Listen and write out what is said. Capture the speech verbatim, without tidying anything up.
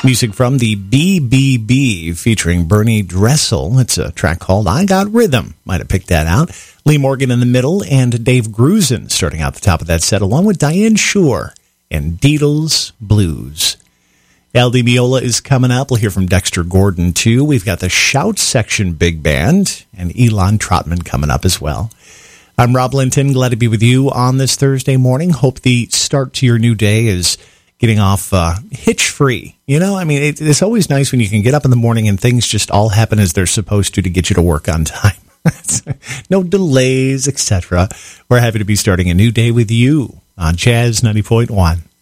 Music from the B B B featuring Bernie Dressel. It's a track called I Got Rhythm. Might have picked that out. Lee Morgan in the middle and Dave Grusin starting out the top of that set, along with Diane Shore and Deedles Blues. Al Di Meola is coming up. We'll hear from Dexter Gordon, too. We've got the Shout Section Big Band and Elon Trotman coming up as well. I'm Rob Linton. Glad to be with you on this Thursday morning. Hope the start to your new day is getting off uh, hitch-free. You know, I mean, it, it's always nice when you can get up in the morning and things just all happen as they're supposed to to get you to work on time. No delays, et cetera. We're happy to be starting a new day with you on Jazz ninety point one.